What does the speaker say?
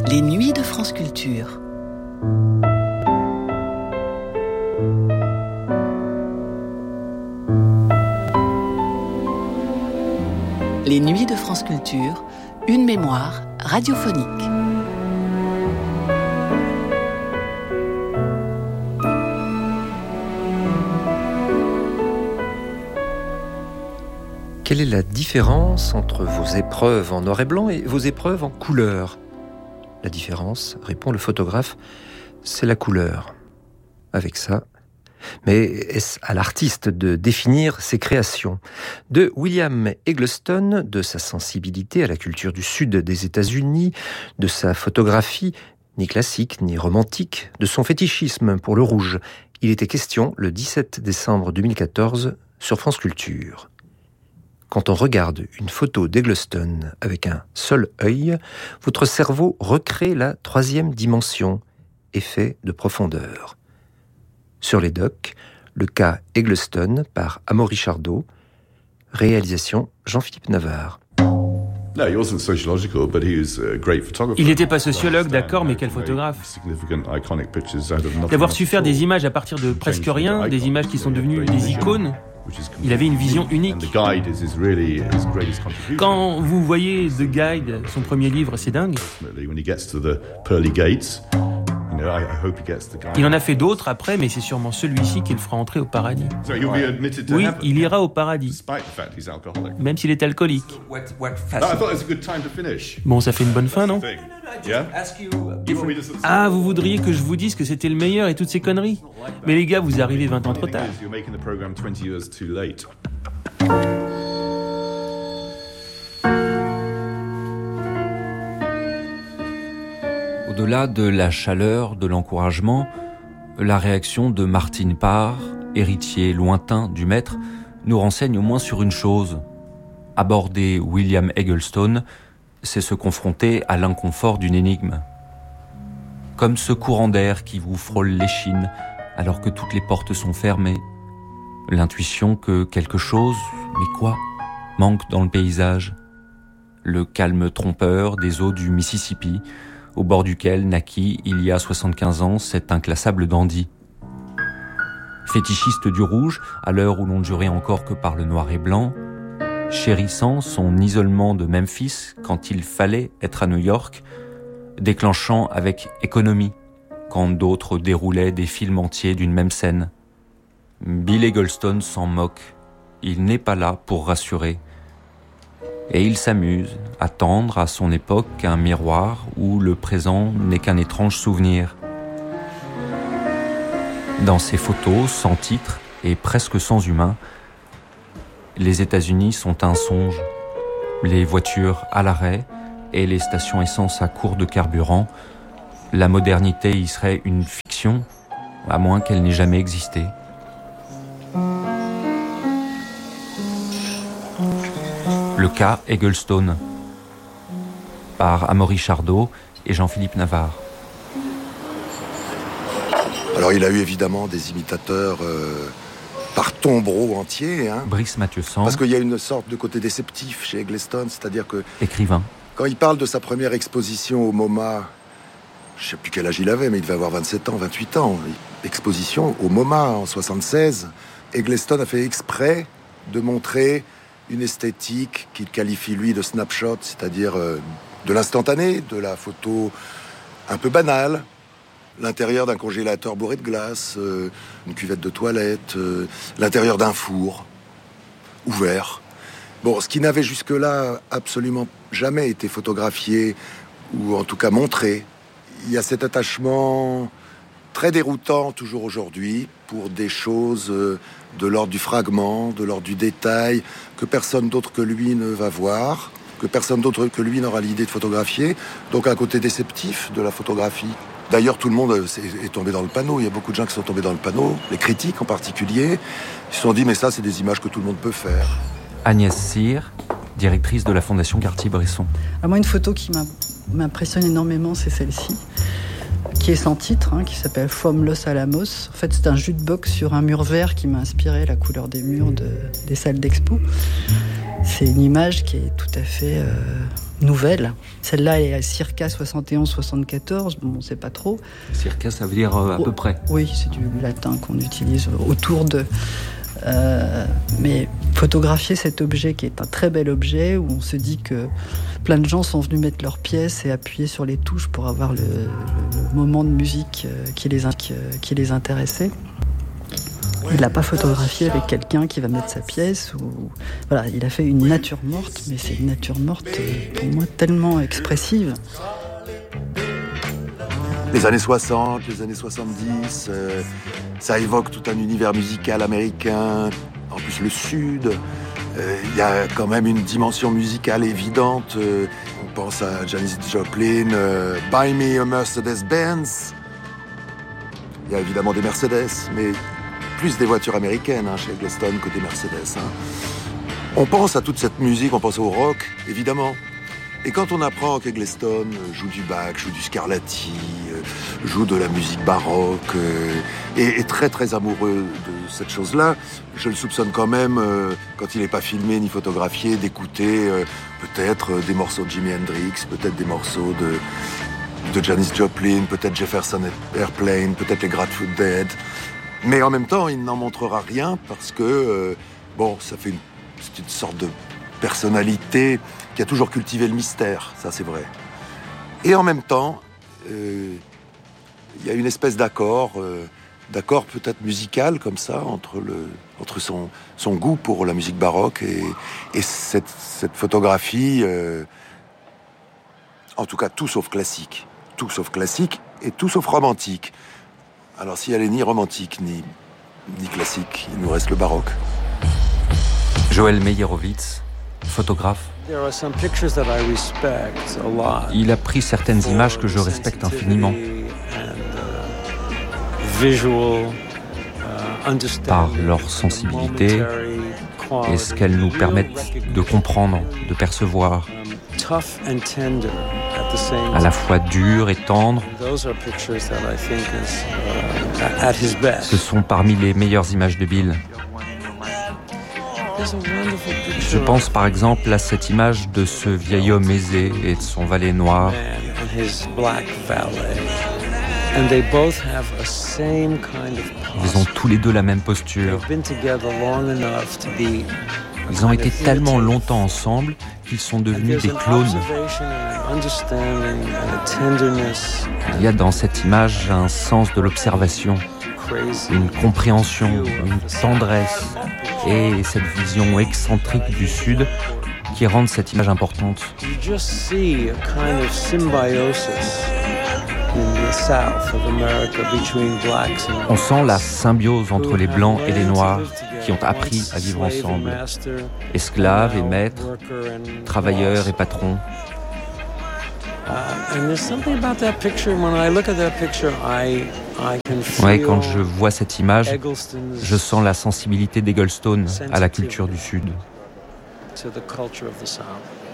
Les nuits de France Culture. Les nuits de France Culture, une mémoire radiophonique. Quelle est la différence entre vos épreuves en noir et blanc et vos épreuves en couleur ? La différence, répond le photographe, c'est la couleur. Avec ça, mais est-ce à l'artiste de définir ses créations ? De William Eggleston, de sa sensibilité à la culture du sud des États-Unis, de sa photographie, ni classique ni romantique, de son fétichisme pour le rouge, il était question le 17 décembre 2014 sur France Culture. Quand on regarde une photo d'Eggleston avec un seul œil, votre cerveau recrée la troisième dimension, effet de profondeur. Sur les docs, le cas Eggleston par Amaury Chardot, réalisation Jean-Philippe Navarre. Il n'était pas sociologue, d'accord, mais quel photographe. D'avoir su faire des images à partir de presque rien, des images qui sont devenues des icônes. Il avait une vision unique. Quand vous voyez The Guide, son premier livre, c'est dingue. Il en a fait d'autres après, mais c'est sûrement celui-ci qui le fera entrer au paradis. Oui, il ira au paradis, même s'il est alcoolique. Bon, ça fait une bonne fin, non ? Ah, vous voudriez que je vous dise que c'était le meilleur et toutes ces conneries ? Mais les gars, vous arrivez 20 ans trop tard. Au-delà de la chaleur, de l'encouragement, la réaction de Martin Parr, héritier lointain du maître, nous renseigne au moins sur une chose. Aborder William Eggleston, c'est se confronter à l'inconfort d'une énigme. Comme ce courant d'air qui vous frôle l'échine alors que toutes les portes sont fermées. L'intuition que quelque chose, mais quoi, manque dans le paysage. Le calme trompeur des eaux du Mississippi, au bord duquel naquit, il y a 75 ans, cet inclassable dandy. Fétichiste du rouge, à l'heure où l'on ne jurait encore que par le noir et blanc, chérissant son isolement de Memphis quand il fallait être à New York, déclenchant avec économie quand d'autres déroulaient des films entiers d'une même scène. Bill Eggleston s'en moque. Il n'est pas là pour rassurer. Et il s'amuse à tendre à son époque un miroir où le présent n'est qu'un étrange souvenir. Dans ses photos, sans titre et presque sans humain, les États-Unis sont un songe. Les voitures à l'arrêt et les stations essence à court de carburant, la modernité y serait une fiction, à moins qu'elle n'ait jamais existé. Le cas Eggleston, par Amaury Chardot et Jean-Philippe Navarre. Alors il a eu évidemment des imitateurs par tombereau entier. Brice Mathieu-San. Parce qu'il y a une sorte de côté déceptif chez Eggleston, c'est-à-dire que... Écrivain. Quand il parle de sa première exposition au MoMA, je ne sais plus quel âge il avait, mais il devait avoir 27 ans, 28 ans. Exposition au MoMA en 76. Eggleston a fait exprès de montrer une esthétique qu'il qualifie, lui, de snapshot, c'est-à-dire de l'instantané, de la photo un peu banale. L'intérieur d'un congélateur bourré de glace, une cuvette de toilette, l'intérieur d'un four ouvert. Bon, ce qui n'avait jusque-là absolument jamais été photographié, ou en tout cas montré. Il y a cet attachement très déroutant, toujours aujourd'hui, pour des choses de l'ordre du fragment, de l'ordre du détail, que personne d'autre que lui ne va voir, que personne d'autre que lui n'aura l'idée de photographier. Donc un côté déceptif de la photographie. D'ailleurs, tout le monde est tombé dans le panneau. Il y a beaucoup de gens qui sont tombés dans le panneau, les critiques en particulier. Ils se sont dit, mais ça, c'est des images que tout le monde peut faire. Agnès Cyr, directrice de la Fondation Cartier-Bresson. Moi, une photo qui m'impressionne énormément, c'est celle-ci, qui est sans titre, qui s'appelle From Los Alamos. En fait, c'est un jukebox sur un mur vert qui m'a inspiré la couleur des murs des salles d'expo. C'est une image qui est tout à fait nouvelle. Celle-là est à circa 71-74, on ne sait pas trop. Circa, ça veut dire à peu près. Oui, c'est du latin qu'on utilise autour de... mais photographier cet objet qui est un très bel objet, où on se dit que plein de gens sont venus mettre leurs pièces et appuyer sur les touches pour avoir le moment de musique qui les intéressait. Il l'a pas photographié avec quelqu'un qui va mettre sa pièce. Voilà, il a fait une nature morte, mais c'est une nature morte pour moi tellement expressive. Les années 60, les années 70, ça évoque tout un univers musical américain, en plus le Sud. Il y a quand même une dimension musicale évidente. On pense à Janis Joplin, Buy Me a Mercedes-Benz. Il y a évidemment des Mercedes, mais plus des voitures américaines chez Eggleston que des Mercedes. On pense à toute cette musique, on pense au rock, évidemment. Et quand on apprend qu'Eggleston joue du Bach, joue du Scarlatti, joue de la musique baroque, et est très très amoureux de cette chose-là, je le soupçonne quand même, quand il n'est pas filmé ni photographié, d'écouter peut-être des morceaux de Jimi Hendrix, peut-être des morceaux de Janis Joplin, peut-être Jefferson Airplane, peut-être les Grateful Dead. Mais en même temps, il n'en montrera rien parce que, c'est une sorte de personnalité qui a toujours cultivé le mystère, ça c'est vrai. Et en même temps, il y a une espèce d'accord peut-être musical comme ça, entre son goût pour la musique baroque et cette photographie, en tout cas tout sauf classique et tout sauf romantique. Alors si elle est ni romantique ni classique, il nous reste le baroque. Joël Meyerowitz, photographe. Il a pris certaines images que je respecte infiniment. Par leur sensibilité et ce qu'elles nous permettent de comprendre, de percevoir. À la fois dur et tendre. Ce sont parmi les meilleures images de Bill. Je pense par exemple à cette image de ce vieil homme aisé et de son valet noir. Ils ont tous les deux la même posture. Ils ont été tellement longtemps ensemble qu'ils sont devenus des clones. Il y a dans cette image un sens de l'observation, une compréhension, une tendresse et cette vision excentrique du Sud qui rendent cette image importante. On sent la symbiose entre les Blancs et les Noirs qui ont appris à vivre ensemble. Esclaves et maîtres, travailleurs et patrons. Ouais, quand je vois cette image, je sens la sensibilité d'Eggleston à la culture du Sud.